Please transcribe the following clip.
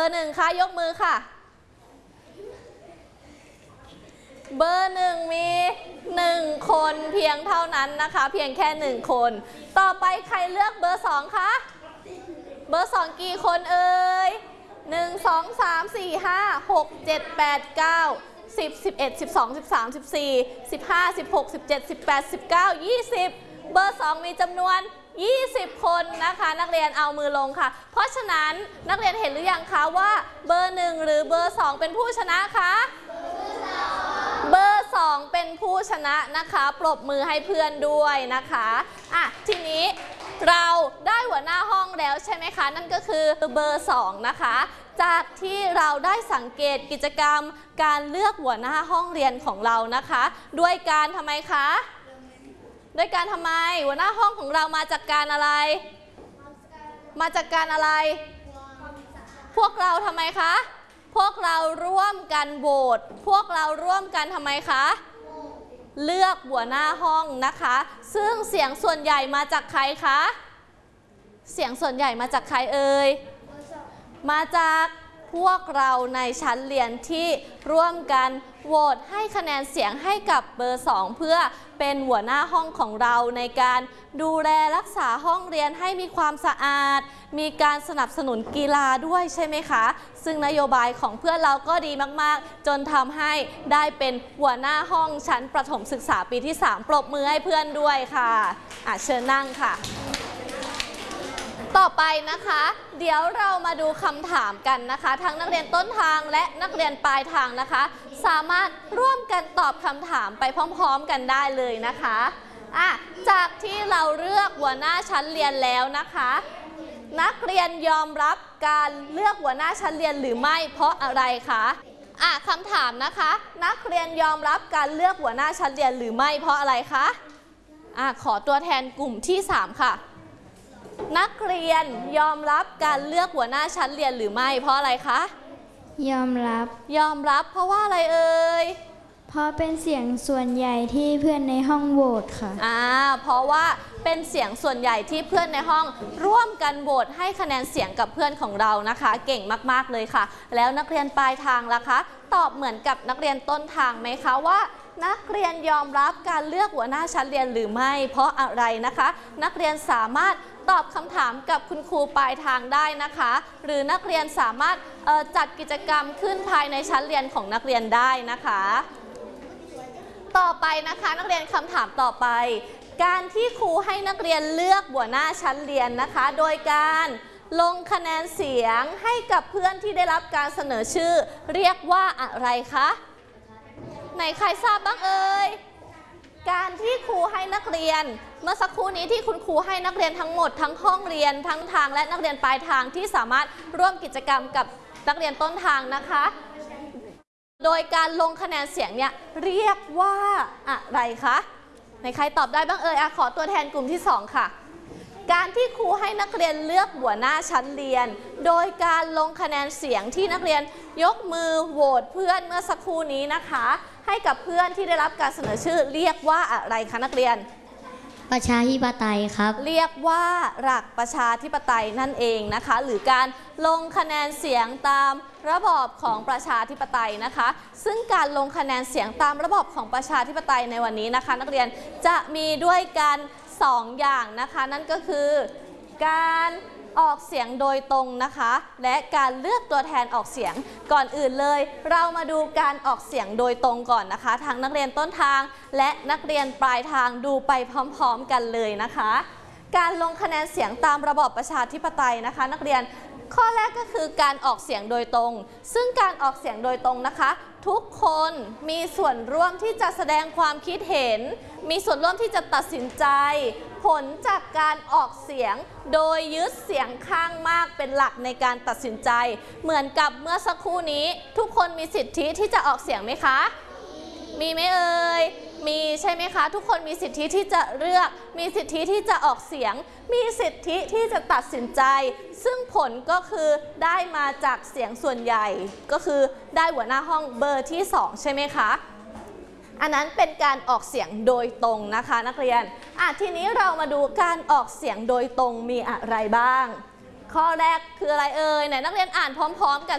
ร์หนึ่งคะยกมือค่ะเบอร์หนึ่งมี1 คนเพียงเท่านั้นนะคะเพียงแค่1 คนต่อไปใครเลือกเบอร์2คะเบอร์2กี่คนเอ่ย1 2 3 4 5 6 7 8 9 10 11 12 13 14 15 16 17 18 19 20เบอร์2มีจำนวน20 คนนะคะนักเรียนเอามือลงค่ะเพราะฉะนั้นนักเรียนเห็นหรือยังคะว่าเบอร์1หรือเบอร์2เป็นผู้ชนะคะเบอร์2เป็นผู้ชนะนะคะปรบมือให้เพื่อนด้วยนะคะทีนี้เราได้หัวหน้าห้องแล้วใช่ไหมคะนั่นก็คือเบอร์2นะคะจากที่เราได้สังเกตกิจกรรมการเลือกหัวหน้าห้องเรียนของเรานะคะด้วยการทำไมคะด้วยการทำไมหัวหน้าห้องของเรามาจากการอะไรมาจากการอะไรพวกเราทำไมคะพวกเราร่วมกันโหวตพวกเราร่วมกันทำไมคะเลือกหัวหน้าห้องนะคะซึ่งเสียงส่วนใหญ่มาจากใครคะเสียงส่วนใหญ่มาจากใครเอ่ยมาจากพวกเราในชั้นเรียนที่ร่วมกันโหวตให้คะแนนเสียงให้กับเบอร์2เพื่อเป็นหัวหน้าห้องของเราในการดูแลรักษาห้องเรียนให้มีความสะอาดมีการสนับสนุนกีฬาด้วยใช่ไหมคะซึ่งนโยบายของเพื่อนเราก็ดีมากๆจนทำให้ได้เป็นหัวหน้าห้องชั้นประถมศึกษาปีที่3ปรบมือให้เพื่อนด้วยค่ะเชิญนั่งค่ะต่อไปนะคะเดี๋ยวเรามาดูคำถามกันนะคะทั้งนักเรียนต้นทางและนักเรียนปลายทางนะคะสามารถร่วมกันตอบคำถามไปพร้อมๆกันได้เลยนะคะจากที่เราเลือกหัวหน้าชั้นเรียนแล้วนะคะนักเรียนยอมรับการเลือกหัวหน้าชั้นเรียนหรือไม่เพราะอะไรคะคำถามนะคะนักเรียนยอมรับการเลือกหัวหน้าชั้นเรียนหรือไม่เพราะอะไรคะขอตัวแทนกลุ่มที่3ค่ะนักเรียนยอมรับการเลือกหัวหน้าชั้นเรียนหรือไม่เพราะอะไรคะยอมรับเพราะว่าอะไรเอ่ยเพราะเป็นเสียงส่วนใหญ่ที่เพื่อนในห้องโหวตค่ะเพราะว่าเป็นเสียงส่วนใหญ่ที่เพื่อนในห้องร่วมกันโหวตให้คะแนนเสียงกับเพื่อนของเรานะคะเก่งมากๆเลยค่ะแล้วนักเรียนปลายทางล่ะคะตอบเหมือนกับนักเรียนต้นทางไหมคะว่านักเรียนยอมรับการเลือกหัวหน้าชั้นเรียนหรือไม่เพราะอะไรนะคะนักเรียนสามารถตอบคำถามกับคุณครูปลายทางได้นะคะหรือนักเรียนสามารถจัดกิจกรรมขึ้นภายในชั้นเรียนของนักเรียนได้นะคะต่อไปนะคะนักเรียนคำถามต่อไปการที่ครูให้นักเรียนเลือกหัวหน้าชั้นเรียนนะคะโดยการลงคะแนนเสียงให้กับเพื่อนที่ได้รับการเสนอชื่อเรียกว่าอะไรคะไหนใครทราบบ้างเอ่ยการที่ครูให้นักเรียนเมื่อสักครู่นี้ที่คุณครูให้นักเรียนทั้งหมดทั้งห้องเรียนทั้งทางและนักเรียนปลายทางที่สามารถร่วมกิจกรรมกับนักเรียนต้นทางนะคะโดยการลงคะแนนเสียงเนี่ยเรียกว่าอะไรคะไหนใครตอบได้บ้างเอ่ยขอตัวแทนกลุ่มที่2ค่ะการที่ครูให้นักเรียนเลือกหัวหน้าชั้นเรียนโดยการลงคะแนนเสียงที่นักเรียนยกมือโหวตเพื่อนเมื่อสักครู่นี้นะคะให้กับเพื่อนที่ได้รับการเสนอชื่อเรียกว่าอะไรคะนักเรียนประชาธิปไตยครับเรียกว่าหลักประชาธิปไตยนั่นเองนะคะหรือการลงคะแนนเสียงตามระบอบของประชาธิปไตยนะคะซึ่งการลงคะแนนเสียงตามระบอบของประชาธิปไตยในวันนี้นะคะนักเรียนจะมีด้วยกัน2 อย่างนะคะนั่นก็คือการออกเสียงโดยตรงนะคะและการเลือกตัวแทนออกเสียงก่อนอื่นเลยเรามาดูการออกเสียงโดยตรงก่อนนะคะทั้งนักเรียนต้นทางและนักเรียนปลายทางดูไปพร้อมๆกันเลยนะคะการลงคะแนนเสียงตามระบอบประชาธิปไตยนะคะนักเรียนข้อแรกก็คือการออกเสียงโดยตรงซึ่งการออกเสียงโดยตรงนะคะทุกคนมีส่วนร่วมที่จะแสดงความคิดเห็นมีส่วนร่วมที่จะตัดสินใจผลจากการออกเสียงโดยยึดเสียงข้างมากเป็นหลักในการตัดสินใจเหมือนกับเมื่อสักครู่นี้ทุกคนมีสิทธิที่จะออกเสียงไหมคะมีไหมเอ่ยมีใช่ไหมคะทุกคนมีสิทธิที่จะเลือกมีสิทธิที่จะออกเสียงมีสิทธิที่จะตัดสินใจซึ่งผลก็คือได้มาจากเสียงส่วนใหญ่ก็คือได้หัวหน้าห้องเบอร์ที่2ใช่ไหมคะอันนั้นเป็นการออกเสียงโดยตรงนะคะนักเรียนทีนี้เรามาดูการออกเสียงโดยตรงมีอะไรบ้างข้อแรกคืออะไรเอ่ยไหนนักเรียนอ่านพร้อมๆกัน